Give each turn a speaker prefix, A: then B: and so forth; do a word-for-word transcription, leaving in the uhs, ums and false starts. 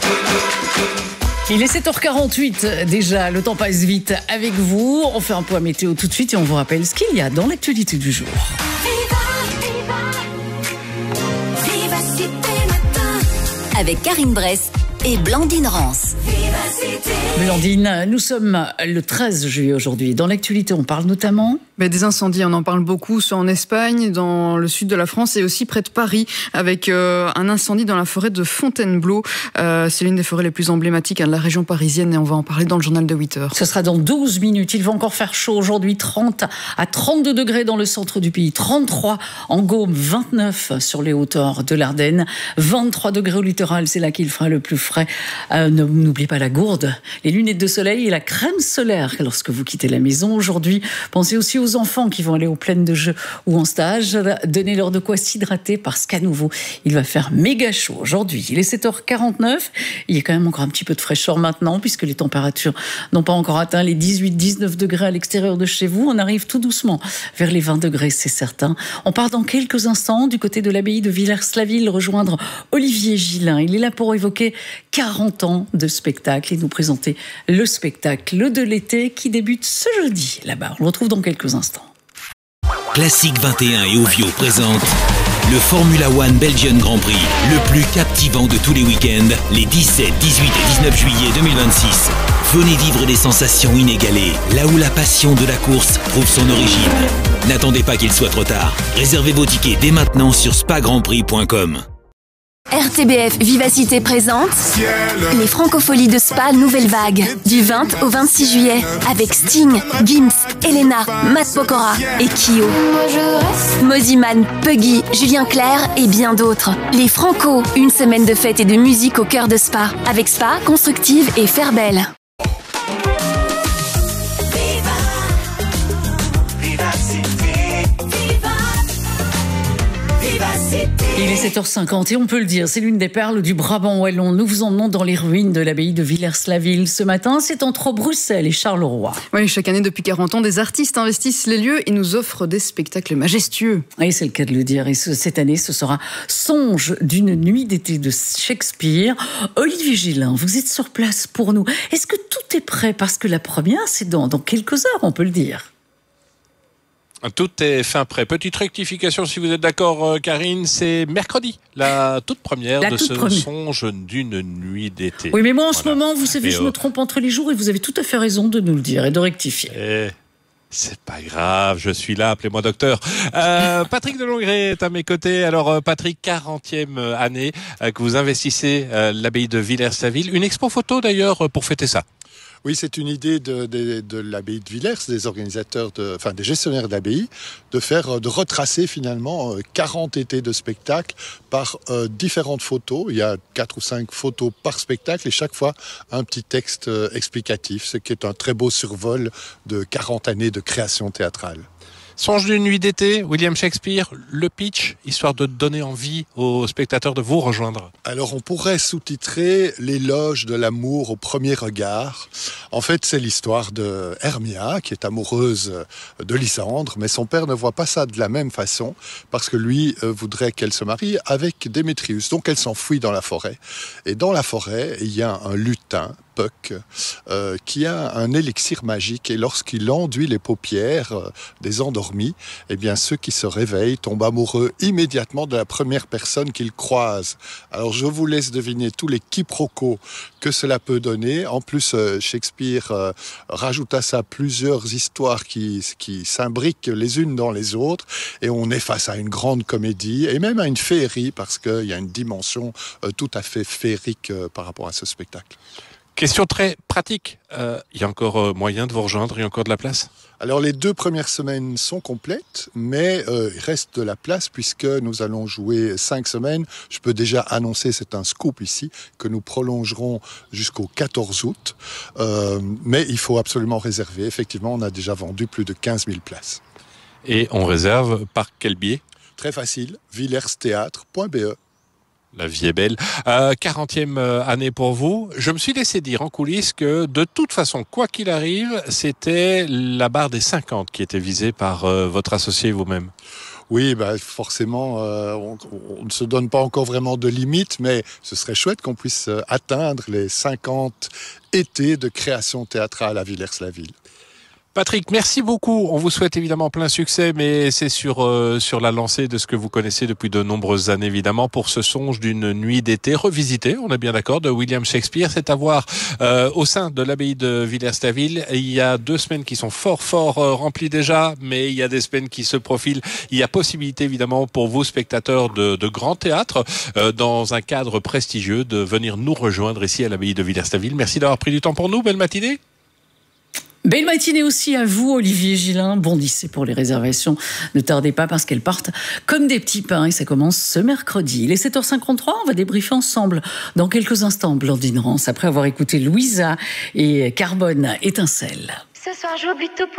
A: Il est sept heures quarante-huit déjà, le temps passe vite avec vous. On fait un point météo tout de suite et on vous rappelle ce qu'il y a dans l'actualité du jour.
B: Avec Karine Bress et Blandine Rance.
A: Blandine, nous sommes le treize juillet aujourd'hui. Dans l'actualité, on parle notamment...
C: Mais des incendies, on en parle beaucoup, soit en Espagne, dans le sud de la France et aussi près de Paris, avec euh, un incendie dans la forêt de Fontainebleau. Euh, c'est l'une des forêts les plus emblématiques hein, de la région parisienne et on va en parler dans le journal de huit heures.
A: Ce sera dans douze minutes. Il va encore faire chaud aujourd'hui, trente à trente-deux degrés dans le centre du pays, trente-trois en Gaume, vingt-neuf sur les hauteurs de l'Ardenne, vingt-trois degrés au littoral, c'est là qu'il fera le plus frais. Euh, n'oubliez pas la gourde, les lunettes de soleil et la crème solaire lorsque vous quittez la maison aujourd'hui. Pensez aussi aux enfants qui vont aller aux plaines de jeux ou en stage. Donnez-leur de quoi s'hydrater parce qu'à nouveau, il va faire méga chaud aujourd'hui. Il est sept heures quarante-neuf. Il y a quand même encore un petit peu de fraîcheur maintenant puisque les températures n'ont pas encore atteint les dix-huit dix-neuf degrés à l'extérieur de chez vous. On arrive tout doucement vers les vingt degrés, c'est certain. On part dans quelques instants du côté de l'abbaye de Villers-la-Ville rejoindre Olivier Gillin. Il est là pour évoquer quarante ans de spectacle et nous présenter le spectacle de l'été qui débute ce jeudi là-bas. On le retrouve dans quelques instants.
D: Classique vingt et un et Ovio présente le Formula One Belgian Grand Prix, le plus captivant de tous les week-ends, les dix-sept, dix-huit et dix-neuf juillet deux mille vingt-six. Venez vivre des sensations inégalées, là où la passion de la course trouve son origine. N'attendez pas qu'il soit trop tard. Réservez vos tickets dès maintenant sur spa grand prix point com.
B: R T B F Vivacité présente les Francopholies de Spa Nouvelle Vague du vingt au vingt-six juillet avec Sting, Gims, Elena, Matt Pokora et Kyo. Moziman, Puggy, Julien Clerc et bien d'autres. Les Franco, une semaine de fête et de musique au cœur de Spa avec Spa, Constructive et Fairbelle.
A: Il est sept heures cinquante et on peut le dire, c'est l'une des perles du Brabant wallon. Nous vous emmenons dans les ruines de l'abbaye de Villers-la-Ville. Ce matin, c'est entre Bruxelles et Charleroi.
C: Oui, chaque année depuis quarante ans, des artistes investissent les lieux et nous offrent des spectacles majestueux.
A: Oui, c'est le cas de le dire. Et ce, cette année, ce sera Songe d'une nuit d'été de Shakespeare. Olivier Gillin, vous êtes sur place pour nous. Est-ce que tout est prêt? Parce que la première, c'est dans, dans quelques heures, on peut le dire.
E: Tout est fin prêt. Petite rectification, si vous êtes d'accord, Karine, c'est mercredi, la toute première la de toute ce première. Songe d'une nuit d'été.
A: Oui, mais moi, en voilà. ce moment, vous savez,
E: et
A: je
E: oh.
A: me trompe entre les jours et vous avez tout à fait raison de nous le dire et de rectifier.
E: Et c'est pas grave, je suis là, appelez-moi docteur. Euh, Patrick Delongret est à mes côtés. Alors, Patrick, quarantième année euh, que vous investissez euh, l'abbaye de Villers-la-Ville. Une expo photo, d'ailleurs, pour fêter ça.
F: Oui, c'est une idée de, de, de l'abbaye de Villers, des organisateurs, de, enfin des gestionnaires d'abbaye, de faire, de retracer finalement quarante étés de spectacle par euh, différentes photos. Il y a quatre ou cinq photos par spectacle et chaque fois un petit texte euh, explicatif, ce qui est un très beau survol de quarante années de création théâtrale.
E: Songe d'une nuit d'été, William Shakespeare, le pitch, histoire de donner envie aux spectateurs de vous rejoindre.
F: Alors on pourrait sous-titrer l'éloge de l'amour au premier regard. En fait, c'est l'histoire de Hermia, qui est amoureuse de Lysandre, mais son père ne voit pas ça de la même façon, parce que lui euh, voudrait qu'elle se marie avec Démétrius. Donc elle s'enfuit dans la forêt. Et dans la forêt, il y a un lutin, Puck, euh, qui a un élixir magique, et lorsqu'il enduit les paupières euh, des endormis, eh bien ceux qui se réveillent tombent amoureux immédiatement de la première personne qu'ils croisent. Alors je vous laisse deviner tous les quiproquos que cela peut donner. En plus, euh, Shakespeare euh, rajoute à ça plusieurs histoires qui, qui s'imbriquent les unes dans les autres, et on est face à une grande comédie, et même à une féerie, parce qu'il y a une dimension euh, tout à fait féerique euh, par rapport à ce spectacle.
E: Question très pratique. Euh, il y a encore euh, moyen de vous rejoindre? Il y a encore de la place?
F: Alors les deux premières semaines sont complètes, mais euh, il reste de la place puisque nous allons jouer cinq semaines. Je peux déjà annoncer, c'est un scoop ici, que nous prolongerons jusqu'au quatorze août. Euh, mais il faut absolument réserver. Effectivement, on a déjà vendu plus de quinze mille places.
E: Et on réserve par quel biais?
F: Très facile, villersthéâtre point b e.
E: La vie est belle. Euh, quarantième année pour vous. Je me suis laissé dire en coulisses que de toute façon, quoi qu'il arrive, c'était la barre des cinquante qui était visée par euh, votre associé et vous-même.
F: Oui, bah forcément, euh, on, on ne se donne pas encore vraiment de limites, mais ce serait chouette qu'on puisse atteindre les cinquante étés de création théâtrale à Villers-la-Ville.
E: Patrick, merci beaucoup. On vous souhaite évidemment plein succès, mais c'est sur euh, sur la lancée de ce que vous connaissez depuis de nombreuses années, évidemment, pour ce songe d'une nuit d'été revisité, on est bien d'accord, de William Shakespeare. C'est à voir euh, au sein de l'abbaye de Villers-la-Ville. Il y a deux semaines qui sont fort, fort euh, remplies déjà, mais il y a des semaines qui se profilent. Il y a possibilité, évidemment, pour vous, spectateurs de, de grand théâtre, euh, dans un cadre prestigieux, de venir nous rejoindre ici à l'abbaye de Villers-la-Ville. Merci d'avoir pris du temps pour nous. Belle matinée.
A: Belle matinée aussi à vous, Olivier Gillin. Bondissez pour les réservations. Ne tardez pas parce qu'elles partent comme des petits pains et ça commence ce mercredi. Il est sept heures cinquante-trois, on va débriefer ensemble dans quelques instants. Blandine Rance, après avoir écouté Louisa et Carbone Étincelle.
G: Ce soir, je joue plutôt pour